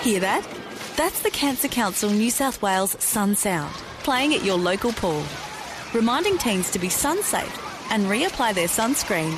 Hear that? That's the Cancer Council New South Wales Sun Sound, playing at your local pool, reminding teens to be sun safe and reapply their sunscreen